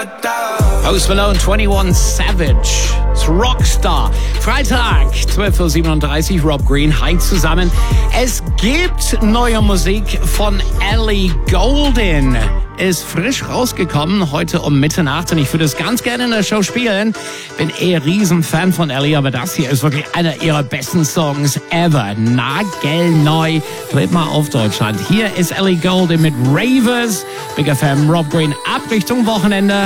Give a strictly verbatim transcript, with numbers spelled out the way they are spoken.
Post Malone, einundzwanzig Savage, das Rockstar. Freitag, zwölf Uhr siebenunddreißig, Rob Green, hi zusammen. Es gibt neue Musik von Ellie Goulding. Ist frisch rausgekommen, heute um Mitternacht, und ich würde es ganz gerne in der Show spielen. Bin eh Riesenfan von Ellie, aber das hier ist wirklich einer ihrer besten Songs ever. Nagelneu. Dreht mal auf Deutschland. Hier ist Ellie Goulding mit Ravers. Big F M, Rob Green, ab Richtung Wochenende.